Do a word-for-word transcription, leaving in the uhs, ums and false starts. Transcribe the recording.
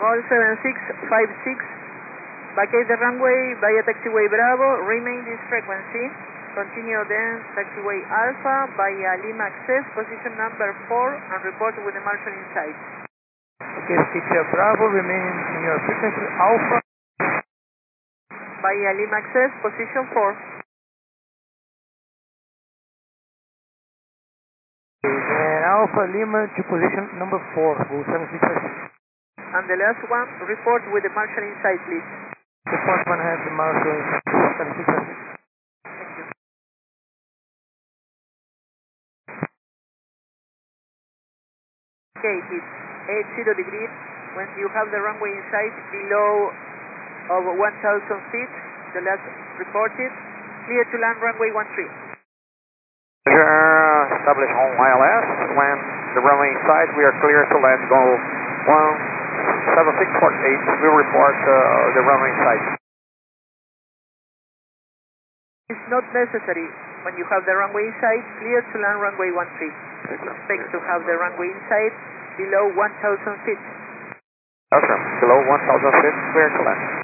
All seven six five six, vacate the runway via taxiway Bravo, remain this frequency, continue then taxiway Alpha via Lima Access, position number four, and report with the marshal inside. Okay, skip Bravo, remain in your frequency Alpha. Via Lima Access, position four. And Alpha Lima to position number four, go seven six five six. And the last one, report with the marshal inside, please. The first one has the marshal seven six five six. Thank you. Okay, it's eight zero degrees. When you have the runway inside below of one thousand feet, the last reported, clear to land runway one three. Roger, establish home I L S. When the runway inside, we are clear to land go one seven six four eight. We report uh, the runway inside. It's not necessary. When you have the runway inside, clear to land runway one three. Expect to have the runway inside below one thousand feet. Okay, below one thousand feet, clear to land.